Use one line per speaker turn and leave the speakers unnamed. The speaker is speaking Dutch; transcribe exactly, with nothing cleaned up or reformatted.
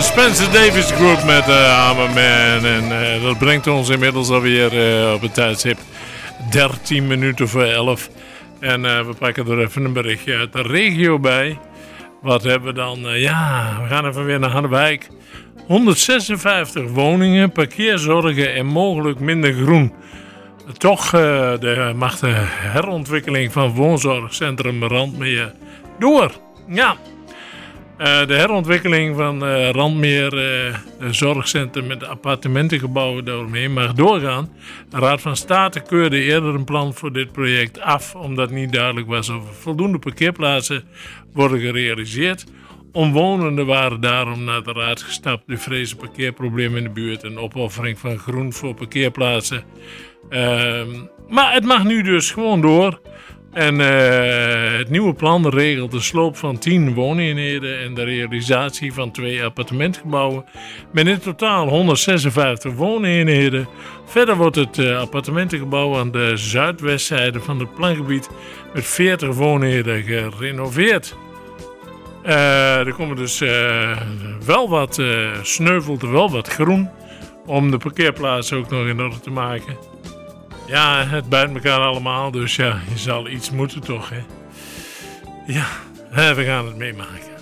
Spencer Davis Group met uh, I'm a Man. En uh, dat brengt ons inmiddels alweer uh, op het tijdstip dertien minuten voor elf. En uh, we pakken er even een berichtje uit de regio bij. Wat hebben we dan? Uh, ja, we gaan even weer naar Harderwijk. honderdzesenvijftig woningen, parkeerzorgen en mogelijk minder groen. Toch uh, de, mag de herontwikkeling van woonzorgcentrum Randmeer door. Ja. Uh, de herontwikkeling van uh, Randmeer, uh, de zorgcentrum met appartementengebouwen daaromheen, mag doorgaan. De Raad van State keurde eerder een plan voor dit project af, omdat niet duidelijk was of er voldoende parkeerplaatsen worden gerealiseerd. Omwonenden waren daarom naar de raad gestapt. Die vrezen parkeerproblemen in de buurt en opoffering van groen voor parkeerplaatsen. Uh, maar het mag nu dus gewoon door. En uh, het nieuwe plan regelt de sloop van tien wooneenheden en de realisatie van twee appartementgebouwen met in totaal honderdzesenvijftig wooneenheden. Verder wordt het uh, appartementengebouw aan de zuidwestzijde van het plangebied met veertig wooneenheden gerenoveerd. Uh, er komen dus uh, wel wat uh, sneuvelt er wel wat groen om de parkeerplaatsen ook nog in orde te maken. Ja, het bijt elkaar allemaal, dus ja, je zal iets moeten toch, hè. Ja, we gaan het meemaken.